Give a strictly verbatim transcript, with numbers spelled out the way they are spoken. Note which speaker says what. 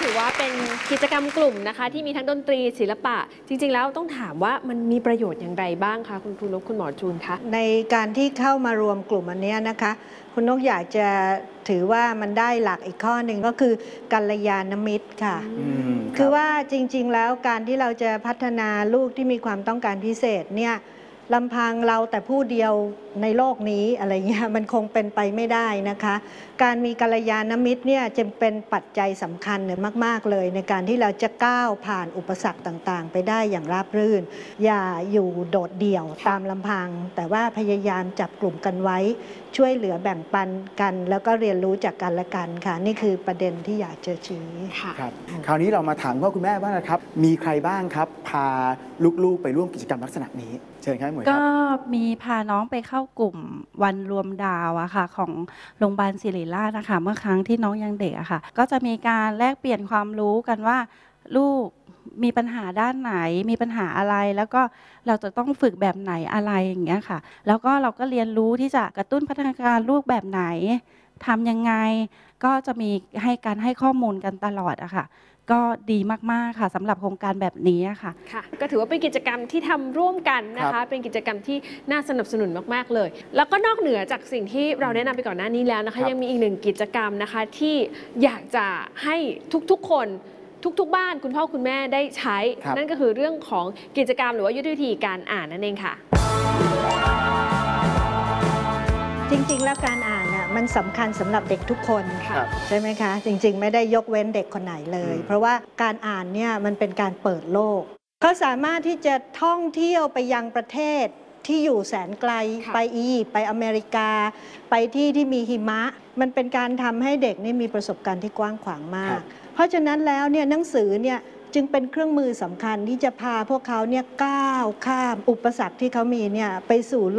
Speaker 1: ถือว่าเป็นกิจกรรมกลุ่มนะคะที่มีทั้งดนตรีศิลปะจริงๆแล้วต้องถามว่ามันมีประโยชน์อย่างไรบ้างคะคุณครูนกคุณหมอจูนคะ
Speaker 2: ในการที่เข้ามารวมกลุ่มอันนี้นะคะคุณนกอยากจะถือว่ามันได้หลักอีกข้อหนึ่งก็คือกัลยาณมิตรค่ะคือว่าจริงๆแล้วการที่เราจะพัฒนาลูกที่มีความต้องการพิเศษเนี่ยลำพังเราแต่ผู้เดียวในโลกนี้อะไรเงี้ยมันคงเป็นไปไม่ได้นะคะการมีกัลยาณมิตรเนี่ยจึงเป็นปัจจัยสำคัญเนี่ยมากๆเลยในการที่เราจะก้าวผ่านอุปสรรคต่างๆไปได้อย่างราบรื่นอย่าอยู่โดดเดี่ยวตามลำพังแต่ว่าพยายามจับกลุ่มกันไว้ช่วยเหลือแบ่งปันกันแล้วก็เรียนรู้จากกันและกันค่ะนี่คือประเด็นที่อยากจะชี้
Speaker 3: ครับคราวนี้เรามาถามว่าคุณแม่บ้างนะครับมีใครบ้างครับพาลูกๆไปร่วมกิจกรรมลักษณะนี้เชิญครับหมวยครับ
Speaker 4: ก็มีพาน้องไปเข้ากลุ่มวันรวมดาวอะค่ะของโรงพยาบาลศิริราชนะคะเมื่อครั้งที่น้องยังเด็กอะค่ะก็จะมีการแลกเปลี่ยนความรู้กันว่าลูกมีปัญหาด้านไหนมีปัญหาอะไรแล้วก็เราจะต้องฝึกแบบไหนอะไรอย่างเงี้ยค่ะแล้วก็เราก็เรียนรู้ที่จะกระตุ้นพัฒนาการลูกแบบไหนทำยังไงก็จะมีให้การให้ข้อมูลกันตลอดอะค่ะก็ดีมากๆค่ะสำหรับโครงการแบบนี้ค่ะ
Speaker 1: ค่ะก็ถือว่าเป็นกิจกรรมที่ทำร่วมกันนะคะเป็นกิจกรรมที่น่าสนับสนุนมากๆเลยแล้วก็นอกเหนือจากสิ่งที่เราแนะนำไปก่อนหน้านี้แล้วนะคะยังมีอีกหนึ่งกิจกรรมนะคะที่อยากจะให้ทุกๆคนทุกๆบ้านคุณพ่อคุณแม่ได้ใช้นั่นก็คือเรื่องของกิจกรรมหรือว่ายุทธวิธีการอ่านนั่นเองค่ะ
Speaker 2: จริงๆแล้วการอ่านน่ะมันสำคัญสำหรับเด็กทุกคนใช่ไหมคะจริงๆไม่ได้ยกเว้นเด็กคนไหนเลยเพราะว่าการอ่านเนี่ยมันเป็นการเปิดโลกเขาสามารถที่จะท่องเที่ยวไปยังประเทศที่อยู่แสนไกลไปอียิปต์ไปอเมริกาไปที่ที่มีหิมะมันเป็นการทำให้เด็กนี่มีประสบการณ์ที่กว้างขวางมากเพราะฉะนั้นแล้วเนี่ยหนังสือเนี่ยจึงเป็นเครื่องมือสำคัญที่จะพาพวกเขาเนี่ยก้าวข้ามอุปสรรคที่เขามีเนี่ยไปสู่